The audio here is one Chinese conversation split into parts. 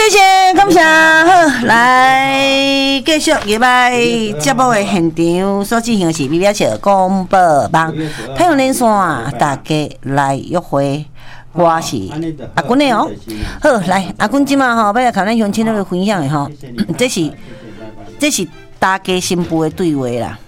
谢谢，感谢。好，来继续入来节目的现场，所进行的是 BBS 广播网太阳连线，大家来约会。我是阿君的哦。好，来阿君今嘛吼，要来跟咱乡亲那个分享的吼，这是大家新妇的对话啦。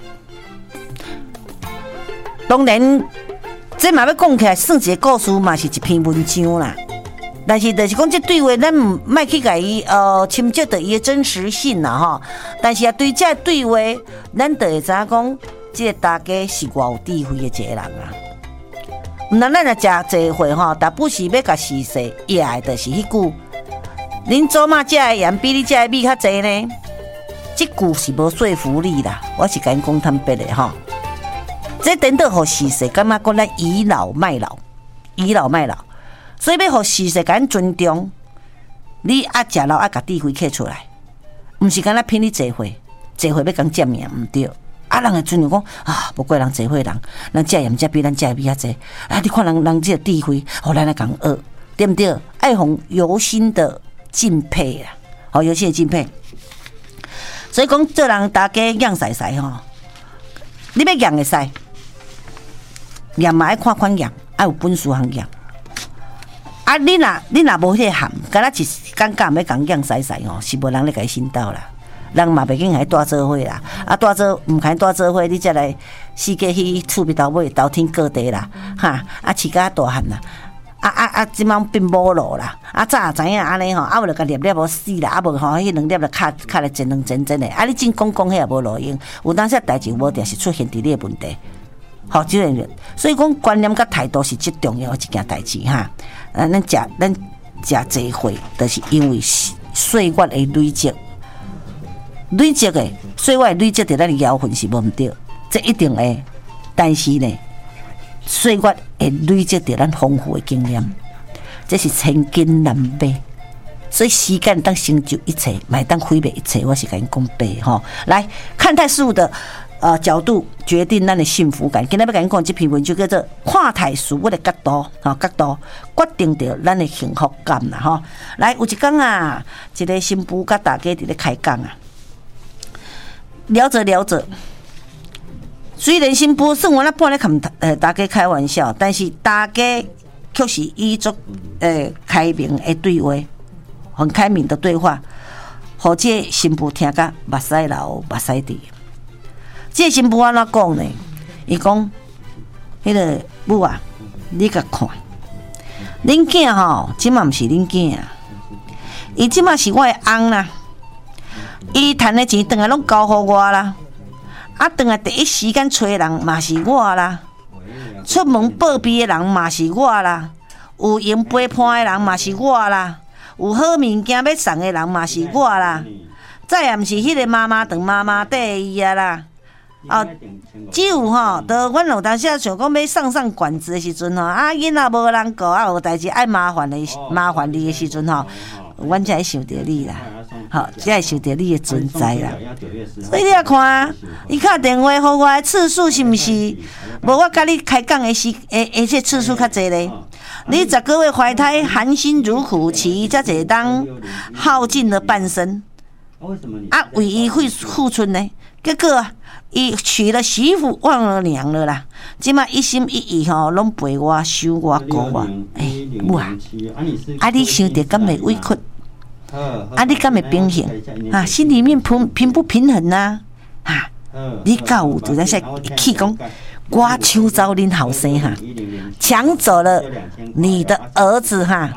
当然，这嘛要讲起来，算一个故事嘛，是一篇文章啦。但是，就是讲这对话，咱莫去甲伊侵蚀到伊的真实性啦吼。但是啊，对这对话，咱就会知影讲，这个大家是偌有智慧的一个人啊。毋然咱若食济会吼，但不是要甲事实也的，就是迄句：恁祖妈食的盐比你食的米较济呢。这句是无说服力啦，我是甲因讲坦白的吼。这等到互事实，感觉讲咱倚老卖老，倚老卖老。所以要互事实，甲咱尊重，你爱食老爱甲智慧摕出来，毋是干那骗你聚会，聚会要讲占命毋对。啊，人会尊重讲啊，无怪人聚会人食盐食比咱食比较济。啊，你看人这个智慧，互咱来讲学，对不对？爱互由心的敬佩啦，好由心的敬佩。所以讲做人大家养使吼，你要养会使，养嘛爱看款养，爱有本事通养。啊，你若无迄个含，敢若一感觉要讲养使吼，是无人咧甲伊引导啦。人嘛袂紧，还带做伙啦，啊带做毋肯带做伙，你才来世界去厝边头尾斗天各地啦，哈啊饲甲大汉啦，即摆变无路啦，啊早也知影安尼吼，啊无就甲粒无死啦，啊无吼迄两粒就卡来真两真的，啊你真讲迄也无路用，有当时代志无定是出现伫你的问题，好即个，所以讲观念甲态度是最重要的一件代志哈，咱食济会，就是因为岁月的累积。累积的，所以我累积伫咱的妖魂是无毋对，这一定会。但是呢，岁月会累积伫咱丰富的经验，这是千金难买。所以时间当成就一切，买当毁灭一切。我是甲因讲白吼，来看待事物的角度，决定咱的幸福感。今日要甲因讲这篇文章叫做“看待事物的角度”，角度决定着咱的幸福感啦吼。来有一天啊，一个新妇甲大家伫咧开讲啊。聊着，虽然新妇算我那半咧跟大家开玩笑，但是大家却是以作开明的对话，很开明的对话，互这新妇听甲目屎流目屎滴。这新妇安怎讲呢？伊讲，迄个母啊，你甲看，恁囝吼，即嘛毋是恁囝啊，伊即嘛是我的翁啦。伊赚的钱，当然拢交互我啦。啊，当然第一时间找的人嘛是我啦。出门报备的人嘛是我啦。有用陪伴的人嘛是我啦。有好物件要送的人嘛是我啦。再也毋是迄个妈妈长妈妈底伊啊啦。只有吼，就阮有当时想讲要上管子的时阵吼，啊囡仔无人顾，啊有代志爱麻烦你的时阵吼，阮才会想着你啦。好，才会想到你的存在啦。所以你也看，伊打电话互我的次数是毋是？无我甲你开讲的这次数较济咧。你10个月怀胎，含辛茹苦期，才一当耗尽了半生。啊，为伊付出呢？结果伊娶了媳妇忘了娘了啦。即马一心一意吼，拢陪我、守我、顾我。母啊，你想着敢会委屈？你敢会平衡？心里面平不平衡啊？你到有就在说气讲，我抢走恁后生哈，抢走了你的儿子哈。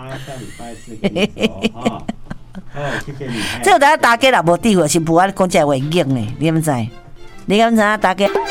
这有大家若无智慧，是无爱讲这话硬呢，你敢知？你敢知大家？